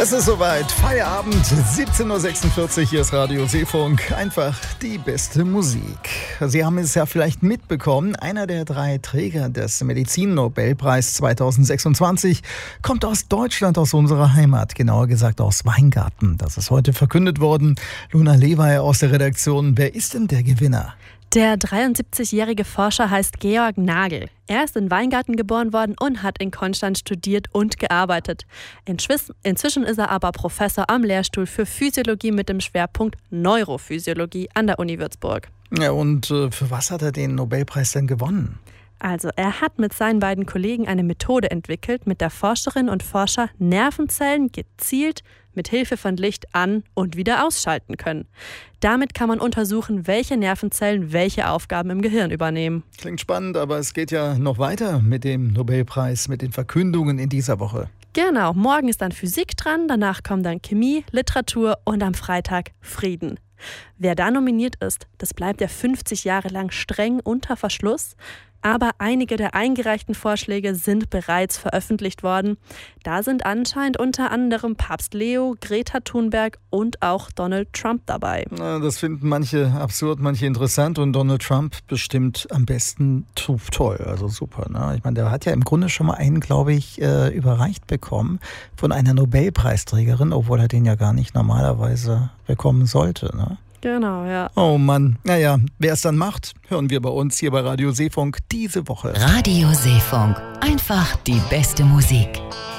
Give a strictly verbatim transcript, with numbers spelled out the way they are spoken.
Es ist soweit. Feierabend, siebzehn Uhr sechsundvierzig. Hier ist Radio Seefunk. Einfach die beste Musik. Sie haben es ja vielleicht mitbekommen. Einer der drei Träger des Medizin-Nobelpreis zweitausendsechsundzwanzig kommt aus Deutschland, aus unserer Heimat. Genauer gesagt aus Weingarten. Das ist heute verkündet worden. Luna Lewey aus der Redaktion. Wer ist denn der Gewinner? Der dreiundsiebzigjährige Forscher heißt Georg Nagel. Er ist in Weingarten geboren worden und hat in Konstanz studiert und gearbeitet. Inzwischen ist er aber Professor am Lehrstuhl für Physiologie mit dem Schwerpunkt Neurophysiologie an der Uni Würzburg. Ja, und äh, für was hat er den Nobelpreis denn gewonnen? Also er hat mit seinen beiden Kollegen eine Methode entwickelt, mit der Forscherinnen und Forscher Nervenzellen gezielt mit Hilfe von Licht an- und wieder ausschalten können. Damit kann man untersuchen, welche Nervenzellen welche Aufgaben im Gehirn übernehmen. Klingt spannend, aber es geht ja noch weiter mit dem Nobelpreis, mit den Verkündungen in dieser Woche. Genau, morgen ist dann Physik dran, danach kommen dann Chemie, Literatur und am Freitag Frieden. Wer da nominiert ist, das bleibt ja fünfzig Jahre lang streng unter Verschluss. Aber einige der eingereichten Vorschläge sind bereits veröffentlicht worden. Da sind anscheinend unter anderem Papst Leo, Greta Thunberg und auch Donald Trump dabei. Na, das finden manche absurd, manche interessant und Donald Trump bestimmt am besten toll, also super. Ne? Ich meine, der hat ja im Grunde schon mal einen, glaube ich, äh, überreicht bekommen von einer Nobelpreisträgerin, obwohl er den ja gar nicht normalerweise bekommen sollte, ne? Genau, ja. Oh Mann, naja, wer es dann macht, hören wir bei uns hier bei Radio Seefunk diese Woche. Radio Seefunk, einfach die beste Musik.